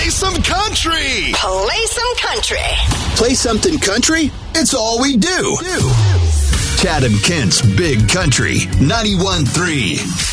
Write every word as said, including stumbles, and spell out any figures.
Play some country. Play some country. Play something country? It's all we do. Chad and Kent's Big Country ninety-one point three.